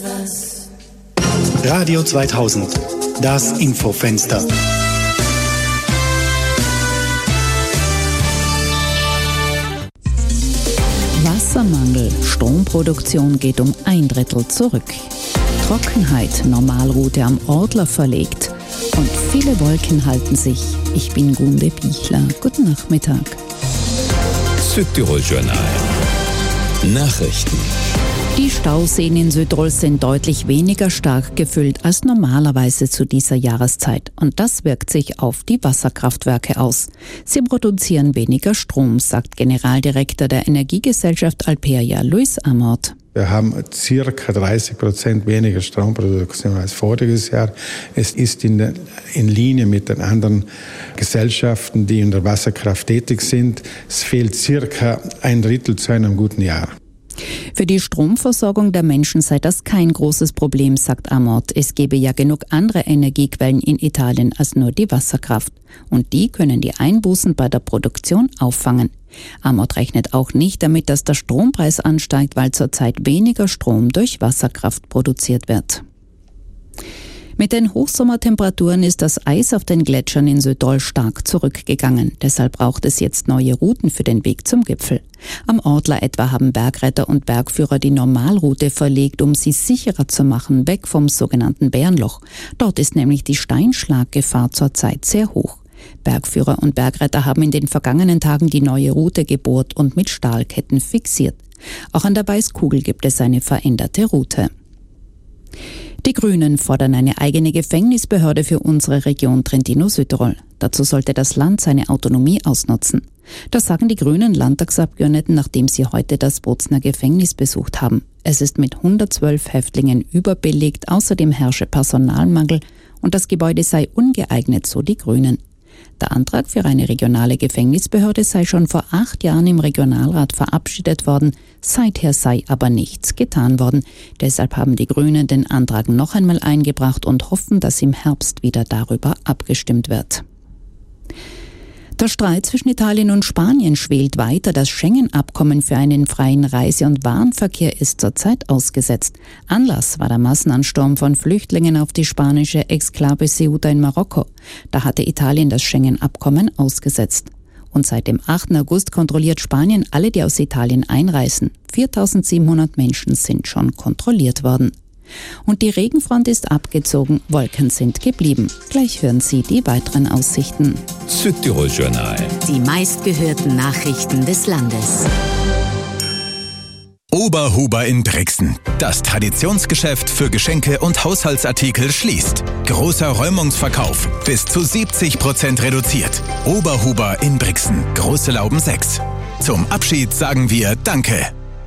Radio 2000, das Infofenster. Wassermangel, Stromproduktion geht um 1/3 zurück. Trockenheit, Normalroute am Ortler verlegt. Und viele Wolken halten sich. Ich bin Gunde Bichler. Guten Nachmittag. Südtirol-Journal. Nachrichten. Die Stauseen in Südtirol sind deutlich weniger stark gefüllt als normalerweise zu dieser Jahreszeit. Und das wirkt sich auf die Wasserkraftwerke aus. Sie produzieren weniger Strom, sagt Generaldirektor der Energiegesellschaft Alperia, Luis Amort. Wir haben circa 30% weniger Stromproduktion als voriges Jahr. Es ist in Linie mit den anderen Gesellschaften, die in der Wasserkraft tätig sind. Es fehlt circa 1/3 zu einem guten Jahr. Für die Stromversorgung der Menschen sei das kein großes Problem, sagt Amort. Es gebe ja genug andere Energiequellen in Italien als nur die Wasserkraft. Und die können die Einbußen bei der Produktion auffangen. Amort rechnet auch nicht damit, dass der Strompreis ansteigt, weil zurzeit weniger Strom durch Wasserkraft produziert wird. Mit den Hochsommertemperaturen ist das Eis auf den Gletschern in Südtirol stark zurückgegangen. Deshalb braucht es jetzt neue Routen für den Weg zum Gipfel. Am Ortler etwa haben Bergretter und Bergführer die Normalroute verlegt, um sie sicherer zu machen, weg vom sogenannten Bärenloch. Dort ist nämlich die Steinschlaggefahr zurzeit sehr hoch. Bergführer und Bergretter haben in den vergangenen Tagen die neue Route gebohrt und mit Stahlketten fixiert. Auch an der Weißkugel gibt es eine veränderte Route. Die Grünen fordern eine eigene Gefängnisbehörde für unsere Region Trentino-Südtirol. Dazu sollte das Land seine Autonomie ausnutzen. Das sagen die grünen Landtagsabgeordneten, nachdem sie heute das Bozner Gefängnis besucht haben. Es ist mit 112 Häftlingen überbelegt, außerdem herrsche Personalmangel und das Gebäude sei ungeeignet, so die Grünen. Der Antrag für eine regionale Gefängnisbehörde sei schon vor 8 Jahren im Regionalrat verabschiedet worden, seither sei aber nichts getan worden. Deshalb haben die Grünen den Antrag noch einmal eingebracht und hoffen, dass im Herbst wieder darüber abgestimmt wird. Der Streit zwischen Italien und Spanien schwelt weiter. Das Schengen-Abkommen für einen freien Reise- und Warenverkehr ist zurzeit ausgesetzt. Anlass war der Massenansturm von Flüchtlingen auf die spanische Exklave Ceuta in Marokko. Da hatte Italien das Schengen-Abkommen ausgesetzt. Und seit dem 8. August kontrolliert Spanien alle, die aus Italien einreisen. 4.700 Menschen sind schon kontrolliert worden. Und die Regenfront ist abgezogen, Wolken sind geblieben. Gleich hören Sie die weiteren Aussichten. Südtirol-Journal. Die meistgehörten Nachrichten des Landes. Oberhuber in Brixen. Das Traditionsgeschäft für Geschenke und Haushaltsartikel schließt. Großer Räumungsverkauf. Bis zu 70% reduziert. Oberhuber in Brixen. Große Lauben 6. Zum Abschied sagen wir Danke.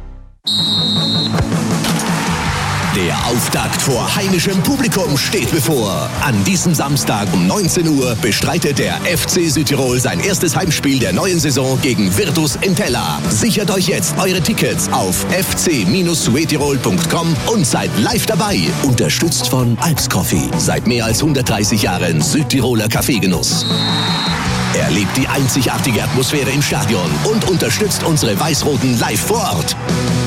Der Auftakt vor heimischem Publikum steht bevor. An diesem Samstag um 19 Uhr bestreitet der FC Südtirol sein erstes Heimspiel der neuen Saison gegen Virtus Entella. Sichert euch jetzt eure Tickets auf fc-suetirol.com und seid live dabei. Unterstützt von Alps Coffee. Seit mehr als 130 Jahren Südtiroler Kaffeegenuss. Erlebt die einzigartige Atmosphäre im Stadion und unterstützt unsere Weiß-Roten live vor Ort.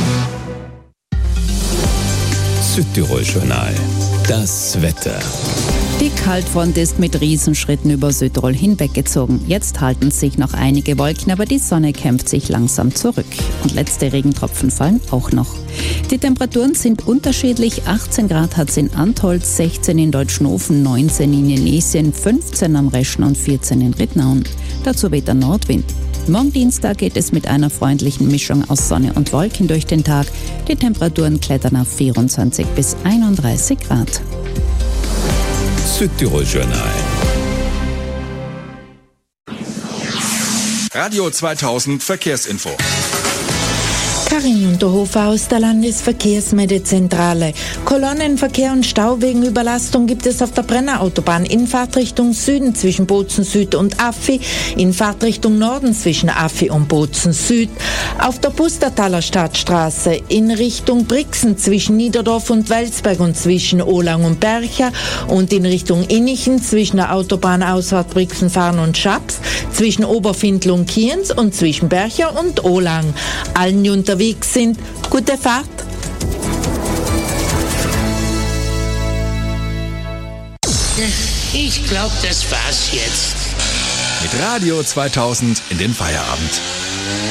Südtirol-Journal. Das Wetter. Die Kaltfront ist mit Riesenschritten über Südtirol hinweggezogen. Jetzt halten sich noch einige Wolken, aber die Sonne kämpft sich langsam zurück. Und letzte Regentropfen fallen auch noch. Die Temperaturen sind unterschiedlich. 18 Grad hat es in Antholz, 16 in Deutschnofen, 19 in Jenesien, 15 am Reschen und 14 in Rittnauen. Dazu weht der Nordwind. Morgen Dienstag geht es mit einer freundlichen Mischung aus Sonne und Wolken durch den Tag. Die Temperaturen klettern auf 24 bis 31 Grad. Südtirol-Journal. Radio 2000 Verkehrsinfo. Karin Unterhofer aus der Landesverkehrsmeldezentrale. Kolonnenverkehr und Stau wegen Überlastung gibt es auf der Brennerautobahn in Fahrtrichtung Süden zwischen Bozen Süd und Affi, in Fahrtrichtung Norden zwischen Affi und Bozen Süd, auf der Pustertaler Stadtstraße in Richtung Brixen zwischen Niederdorf und Welsberg und zwischen Ohlang und Bercher und in Richtung Innichen zwischen der Autobahnausfahrt Brixen-Fahren und Schaps, zwischen Oberfindl und Kienz und zwischen Bercher und Ohlang. Allen, die unterwegs sind, gute Fahrt. Ich glaube, das war's jetzt. Mit Radio 2000 in den Feierabend.